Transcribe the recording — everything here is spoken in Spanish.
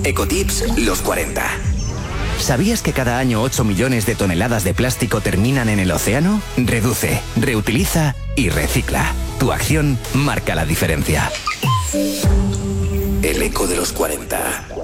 Ecotips los 40. ¿Sabías que cada año 8 millones de toneladas de plástico terminan en el océano? Reduce, reutiliza y recicla. Tu acción marca la diferencia. El eco de los 40.